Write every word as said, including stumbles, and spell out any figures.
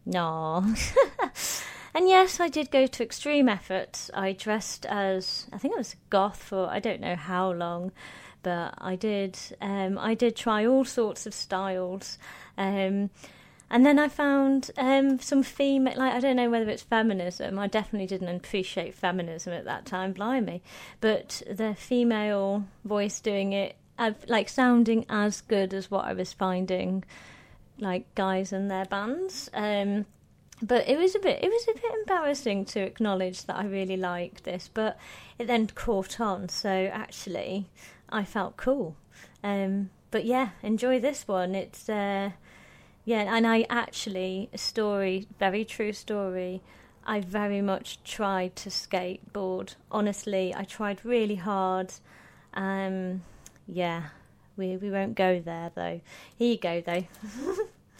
No. And yes, I did go to extreme efforts. I dressed as, I think I was goth for I don't know how long, but I did. Um, I did try all sorts of styles, um, and then I found um, some female. Like I don't know whether it's feminism. I definitely didn't appreciate feminism at that time. Blimey, but the female voice doing it, like sounding as good as what I was finding, like guys and their bands. Um, But it was a bit, it was a bit embarrassing to acknowledge that I really liked this, but it then caught on. So actually, I felt cool. Um, but yeah, enjoy this one. It's uh, yeah, and I actually a story, very true story. I very much tried to skateboard. Honestly, I tried really hard. Um, yeah, we we won't go there though. Here you go though.